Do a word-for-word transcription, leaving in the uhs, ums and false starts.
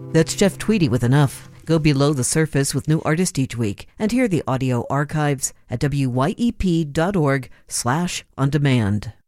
That's Jeff Tweedy with Enough. Go below the surface with new artists each week and hear the audio archives at W Y E P dot org slash on demand.